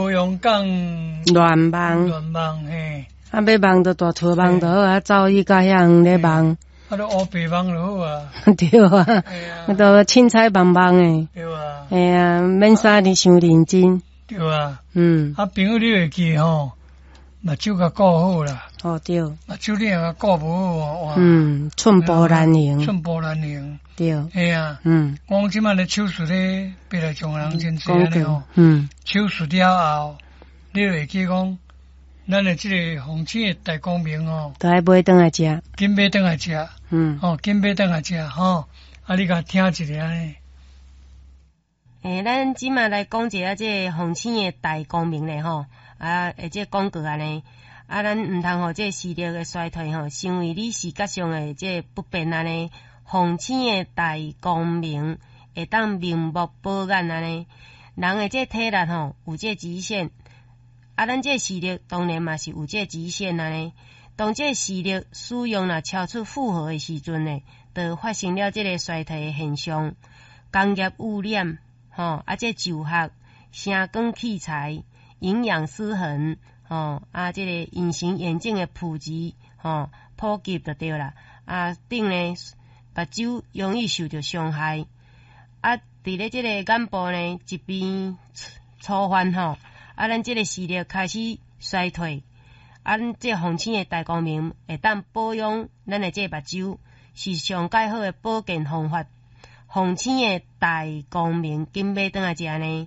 无用讲乱梦， 嘿。 啊，要梦就大厝梦就好啊，走去甲遐咧梦。 啊，都乌白梦就好啊。 对啊，啊，都凊彩梦梦诶。 对啊。 哎呀，免啥哩伤认真。 对啊。 啊， 朋友你会记吼，目睭甲顾好啦。 哦对。 目睭你若顾无好哇。 寸步难行。 寸步难行。 对。 嘿啊。我即摆咧手术咧，别来种人真济安尼吼。手术了后，你会记讲。咱的这个红星的大光明哦， 都爱买回来吃， 紧买回来吃，紧买回来吃吼，啊，你甲听一下呢。 咱即马来讲一下这个红星的大光明咧吼，啊，这广告安尼，啊，咱毋通互这视力的衰退吼，成为你视觉上的这不便安尼。红星的大光明会当明目保眼安尼，人的这体力吼有这极限。啊，咱这视力当然嘛是有这极限啊呢。当这视力使用若超出负荷的时阵呢，就发生了这个衰退的现象。工业污染，这就学、声光器材、营养失衡，这个隐形眼镜的普及，普及就对啦。啊，顶呢，目睭容易受到伤害。啊，伫咧这个眼部呢，一边粗犯咱这个视力开始衰退，咱这红星的大光明会当保养咱的这目睭，是上介好的保健方法。红星的大光明，紧买回来食呢。